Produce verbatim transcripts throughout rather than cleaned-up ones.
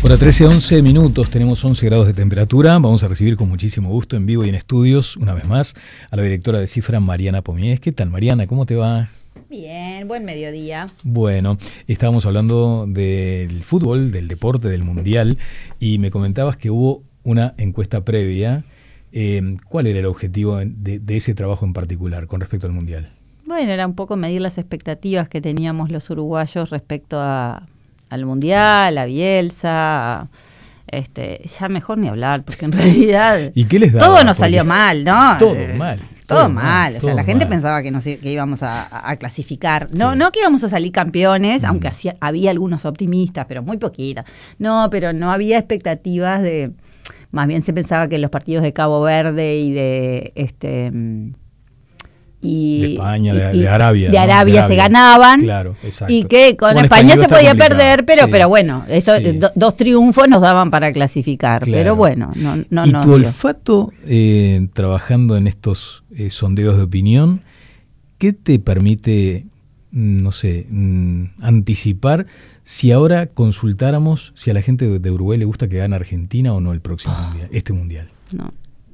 Hora trece, once minutos, tenemos once grados de temperatura. Vamos a recibir con muchísimo gusto en vivo y en estudios, una vez más, a la directora de Cifra, Mariana Pomies. ¿Qué tal, Mariana? ¿Cómo te va? Bien, buen mediodía. Bueno, estábamos hablando del fútbol, del deporte, del mundial, y me comentabas que hubo una encuesta previa. Eh, ¿Cuál era el objetivo de, de ese trabajo en particular con respecto al mundial? Bueno, era un poco medir las expectativas que teníamos los uruguayos respecto a, al mundial, a Bielsa, a, este, ya mejor ni hablar, porque en realidad ¿Y qué les daba? todo nos salió mal, ¿no? Todo Eh, mal. Todo, todo mal, mal, o sea, todo la gente mal. pensaba que, nos, que íbamos a, a clasificar. No, Sí. no que íbamos a salir campeones, Mm. aunque hacía, había algunos optimistas, pero muy poquitos. No, pero no había expectativas de... Más bien se pensaba que los partidos de Cabo Verde y de... este y, De España, de, y- de Arabia. de ¿no? Arabia se ganaban. Claro, exacto. Y que con Como en España español se está podía complicado. perder, pero Sí. pero bueno, eso, Sí. do- dos triunfos nos daban para clasificar. Claro. Pero bueno, no, no ¿Y nos tu dio. olfato, eh, trabajando en estos eh, sondeos de opinión, qué te permite, mm, no sé, mm, anticipar si ahora consultáramos si a la gente de, de Uruguay le gusta que gane Argentina o no el próximo mundial, este mundial? No.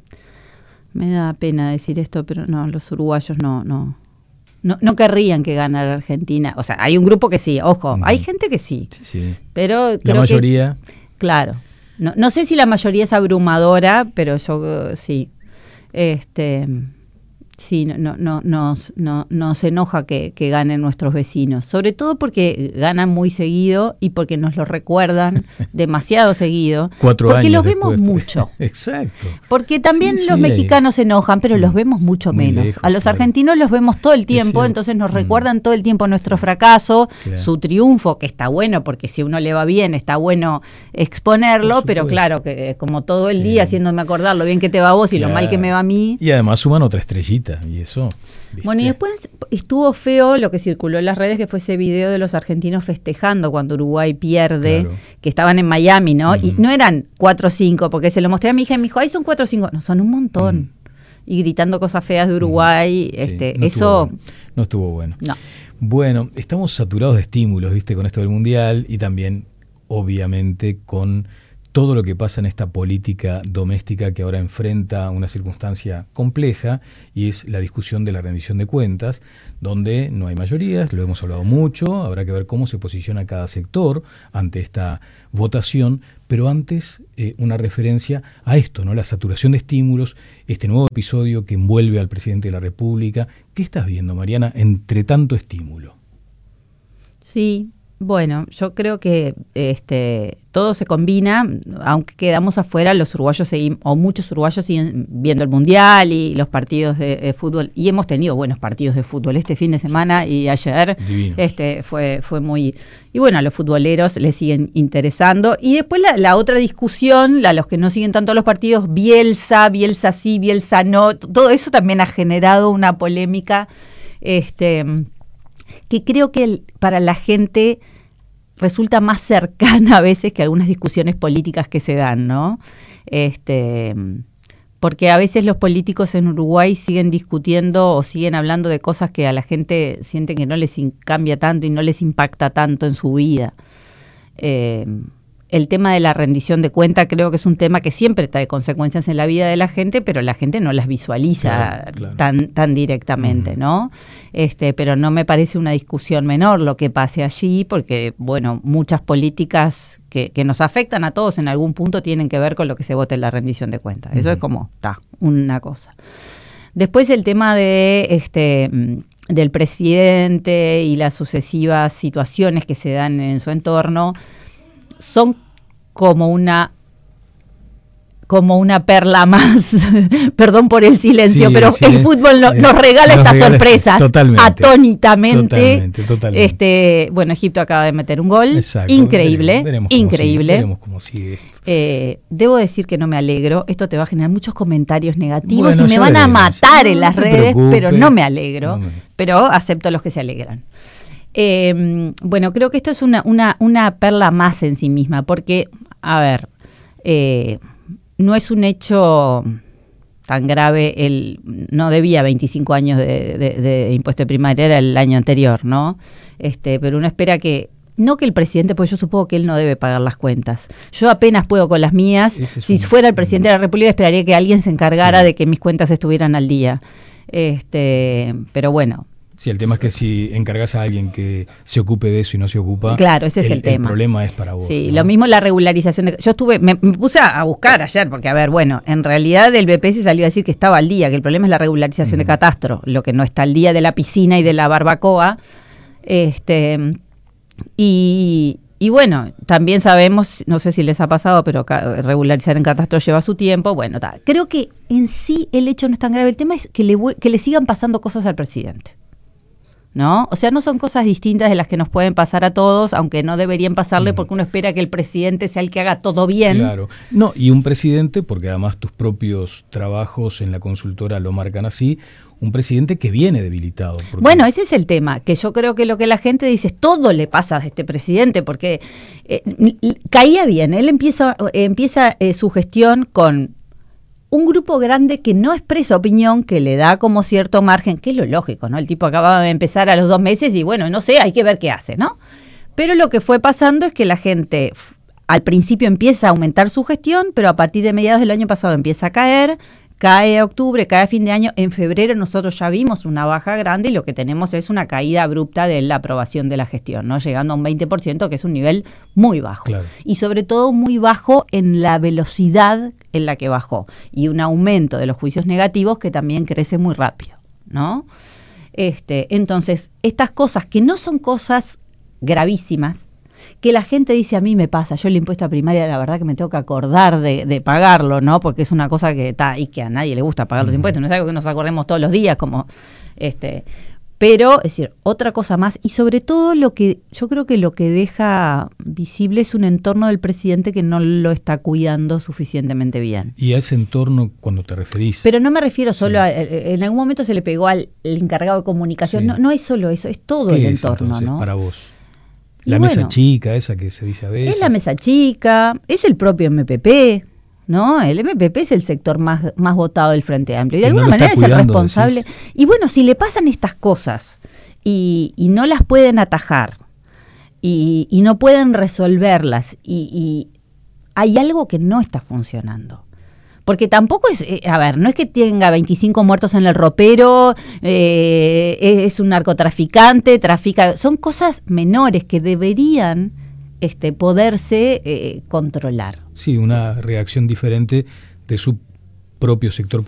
Me da pena decir esto, pero no, los uruguayos no, no, no, no querrían que ganara Argentina. O sea, hay un grupo que sí, ojo, Ujú. hay gente que sí, Sí, sí. pero La creo que- mayoría, claro. No, no sé si la mayoría es abrumadora, pero yo eh, sí. Este, sí, no, no, no, nos, no, nos enoja que, que ganen nuestros vecinos. Sobre todo porque ganan muy seguido y porque nos lo recuerdan demasiado seguido. cuatro porque años los vemos después. mucho. Exacto. Porque también Sí, los sí, mexicanos se enojan, pero los vemos mucho Muy menos. lejos, A los claro. argentinos los vemos todo el tiempo, cierto. entonces nos Mm. recuerdan todo el tiempo nuestro fracaso, Claro. su triunfo, que está bueno, porque si a uno le va bien, está bueno exponerlo, Por pero supuesto. claro, que como todo el Sí. día haciéndome acordar lo bien que te va a vos y lo Claro. mal que me va a mí. Y además suman otra estrellita, y eso, ¿viste? Bueno, y después estuvo feo lo que circuló en las redes, que fue ese video de los argentinos festejando cuando Uruguay pierde, Claro. que estaban en Miami, ¿no? Y Ujú. no eran cuatro o cinco, porque se lo mostré a mi hija y me dijo, ay, son cuatro o cinco. No, son un montón. Mm. Y gritando cosas feas de Uruguay, Sí, este, no estuvo eso... bueno. No estuvo bueno. No. Bueno, estamos saturados de estímulos, ¿viste? Con esto del mundial y también, obviamente, con todo lo que pasa en esta política doméstica que ahora enfrenta una circunstancia compleja, y es la discusión de la rendición de cuentas, donde no hay mayorías, lo hemos hablado mucho, habrá que ver cómo se posiciona cada sector ante esta votación, pero antes eh, una referencia a esto, ¿no? La saturación de estímulos, este nuevo episodio que envuelve al presidente de la República. ¿Qué estás viendo, Mariana, entre tanto estímulo? Sí, bueno, yo creo que este todo se combina, aunque quedamos afuera, los uruguayos seguimos, o muchos uruguayos siguen viendo el mundial y los partidos de, de fútbol, y hemos tenido buenos partidos de fútbol este fin de semana y ayer. Divinos. Este fue, fue muy, y bueno, a los futboleros les siguen interesando. Y después la, la otra discusión, a los que no siguen tanto los partidos, Bielsa, Bielsa sí, Bielsa no, todo eso también ha generado una polémica, este que creo que el, para la gente resulta más cercana a veces que algunas discusiones políticas que se dan, ¿no? Este, porque a veces los políticos en Uruguay siguen discutiendo o siguen hablando de cosas que a la gente siente que no les in- cambia tanto y no les impacta tanto en su vida. Eh, el tema de la rendición de cuenta creo que es un tema que siempre trae consecuencias en la vida de la gente, pero la gente no las visualiza Claro, claro. tan tan directamente, Ujú. ¿no? Este, pero no me parece una discusión menor lo que pase allí, porque bueno, muchas políticas que, que nos afectan a todos en algún punto tienen que ver con lo que se vota en la rendición de cuentas. Eso Ujú. es como, está, una cosa. Después el tema de este mm, del presidente y las sucesivas situaciones que se dan en su entorno son como una como una perla más, perdón por el silencio, Sí, pero el silen- el fútbol no- eh, nos regala nos estas regala- sorpresas totalmente, atónitamente. totalmente, totalmente. Este, bueno, Egipto acaba de meter un gol, Exacto, increíble, veremos, veremos cómo increíble. sigue, veremos cómo sigue. Eh, debo decir que no me alegro, esto te va a generar muchos comentarios negativos Bueno, y me ya van a veremos. matar No, en las no te redes, preocupes. pero no me alegro, No me- pero acepto a los que se alegran. Eh, bueno, creo que esto es una, una, una perla más en sí misma, porque, a ver, eh, no es un hecho tan grave, el no debía veinticinco años de, de, de impuesto de primaria, era el año anterior, ¿no? Este, pero uno espera que no que el presidente, pues yo supongo que él no debe pagar las cuentas. Yo apenas puedo con las mías. Si un, fuera el presidente de la República, esperaría que alguien se encargara sí. de que mis cuentas estuvieran al día. Este, pero bueno. Sí, el tema es que si encargas a alguien que se ocupe de eso y no se ocupa, claro, ese es el, el tema. El problema es para vos. Sí, ¿no? Lo mismo la regularización. De, yo estuve, me, me puse a buscar ayer, porque a ver, bueno, en realidad el B P S salió a decir que estaba al día, que el problema es la regularización uh-huh. de catastro, lo que no está al día de la piscina y de la barbacoa. Este, y, y bueno, también sabemos, no sé si les ha pasado, pero ca- regularizar en catastro lleva su tiempo. Bueno, ta. Creo que en sí el hecho no es tan grave. El tema es que le, que le sigan pasando cosas al presidente, ¿no? O sea, no son cosas distintas de las que nos pueden pasar a todos, aunque no deberían pasarle, porque uno espera que el presidente sea el que haga todo bien. Claro. No, y un presidente, porque además tus propios trabajos en la consultora lo marcan así, un presidente que viene debilitado. Porque... Bueno, ese es el tema, que yo creo que lo que la gente dice es todo le pasa a este presidente, porque eh, caía bien, él empieza, eh, empieza eh, su gestión con un grupo grande que no expresa opinión, que le da como cierto margen, que es lo lógico, ¿no? El tipo acababa de empezar a los dos meses y bueno, no sé, hay que ver qué hace, ¿no? Pero lo que fue pasando es que la gente al principio empieza a aumentar su gestión, pero a partir de mediados del año pasado empieza a caer, cae a octubre, cae a fin de año, en febrero nosotros ya vimos una baja grande y lo que tenemos es una caída abrupta de la aprobación de la gestión, ¿no? Llegando a un veinte por ciento, que es un nivel muy bajo. Claro. Y sobre todo muy bajo en la velocidad en la que bajó. Y un aumento de los juicios negativos que también crece muy rápido, ¿no? Este, entonces, estas cosas que no son cosas gravísimas, que la gente dice, a mí me pasa, yo el impuesto a primaria la verdad que me tengo que acordar de, de pagarlo, ¿no? Porque es una cosa que está y que a nadie le gusta pagar los impuestos, no es algo que nos acordemos todos los días, como este, pero es decir, otra cosa más, y sobre todo lo que yo creo que lo que deja visible es un entorno del presidente que no lo está cuidando suficientemente bien. ¿Y a ese entorno cuando te referís? Pero no me refiero solo sí. a, en algún momento se le pegó al el encargado de comunicación, sí. no, no es solo eso, es todo el es, entorno, entonces, ¿no? Para vos. La y mesa bueno, chica, esa que se dice a veces. Es la mesa chica, es el propio M P P, ¿no? El M P P es el sector más, más votado del Frente Amplio. Y de alguna no manera es el responsable. Decís. Y bueno, si le pasan estas cosas y, y no las pueden atajar y, y no pueden resolverlas y, y hay algo que no está funcionando. Porque tampoco es, eh, a ver, no es que tenga veinticinco muertos en el ropero, eh, es un narcotraficante, trafica, son cosas menores que deberían este, poderse eh, controlar. Sí, una reacción diferente de su propio sector